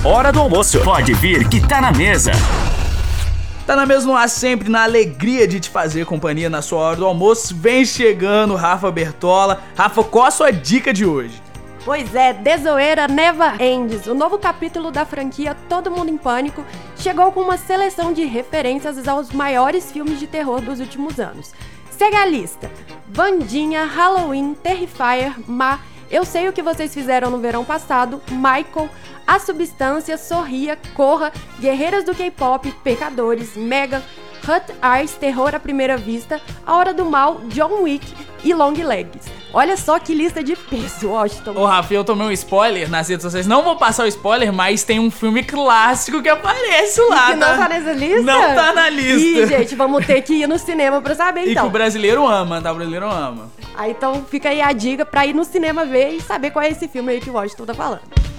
Hora do almoço. Pode vir que tá na mesa. Tá na mesa no ar sempre, na alegria de te fazer companhia na sua hora do almoço. Vem chegando, Rafa Bertola. Rafa, qual a sua dica de hoje? Pois é, The Zoeira Never Ends, o novo capítulo da franquia Todo Mundo em Pânico, chegou com uma seleção de referências aos maiores filmes de terror dos últimos anos. Segue a lista: Vandinha, Halloween, Terrifier, Ma, Eu Sei O Que Vocês Fizeram no Verão Passado, Michael, A Substância, Sorria, Corra, Guerreiras do K-Pop, Pecadores, Megan, Hut Eyes, Terror à Primeira Vista, A Hora do Mal, John Wick e Long Legs. Olha só que lista de peso, Washington. Ô, Rafa, eu tomei um spoiler nas redes sociais. Não vou passar o spoiler, mas tem um filme clássico que aparece lá, que não tá nessa lista? Não tá na lista. Ih, gente, vamos ter que ir no cinema pra saber, então. E que o brasileiro ama, tá? O brasileiro ama. Então fica aí a dica pra ir no cinema ver e saber qual é esse filme aí que o Washington tá falando.